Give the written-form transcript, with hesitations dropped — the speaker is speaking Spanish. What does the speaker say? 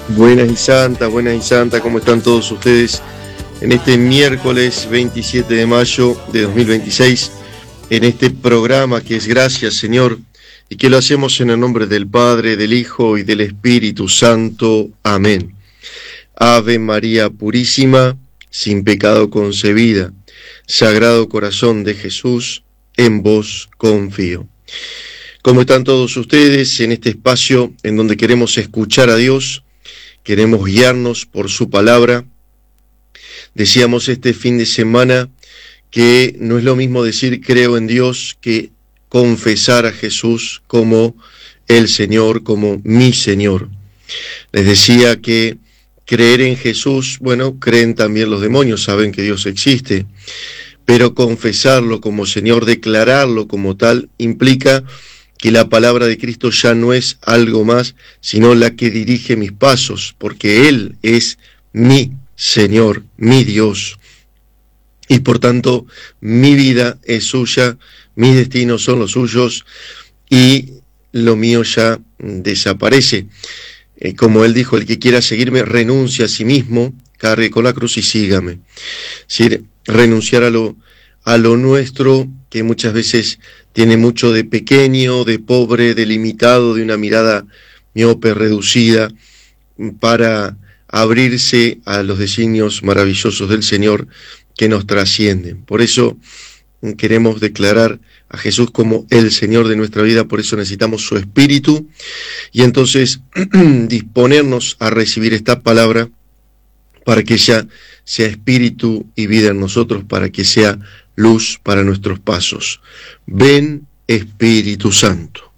Buenas y santa, ¿cómo están todos ustedes? En este miércoles 27 de mayo de 2026, en este programa que es Gracias, Señor, y que lo hacemos en el nombre del Padre, del Hijo y del Espíritu Santo. Amén. Ave María Purísima, sin pecado concebida, Sagrado Corazón de Jesús, en vos confío. ¿Cómo están todos ustedes en este espacio en donde queremos escuchar a Dios? Queremos guiarnos por su palabra. Decíamos este fin de semana que no es lo mismo decir creo en Dios que confesar a Jesús como el Señor, como mi Señor. Les decía que creer en Jesús, bueno, creen también los demonios, saben que Dios existe, pero confesarlo como Señor, declararlo como tal, implica que la palabra de Cristo ya no es algo más, sino la que dirige mis pasos, porque Él es mi Señor, mi Dios. Y por tanto, mi vida es suya, mis destinos son los suyos, y lo mío ya desaparece. Como Él dijo, el que quiera seguirme, renuncia a sí mismo, cargue con la cruz y sígame. Es decir, renunciar a lo nuestro, que muchas veces tiene mucho de pequeño, de pobre, de limitado, de una mirada miope, reducida, para abrirse a los designios maravillosos del Señor que nos trascienden. Por eso queremos declarar a Jesús como el Señor de nuestra vida, por eso necesitamos su Espíritu, y entonces disponernos a recibir esta palabra para que ella sea espíritu y vida en nosotros, para que sea luz para nuestros pasos. Ven, Espíritu Santo.